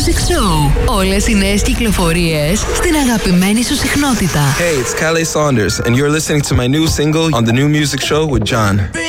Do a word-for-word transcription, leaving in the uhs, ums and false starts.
Music Show. Όλες οι νέες κυκλοφορίες στην αγαπημένη σου συχνότητα. Hey, it's Calais Saunders and you're listening to my new single on the New Music Show with John.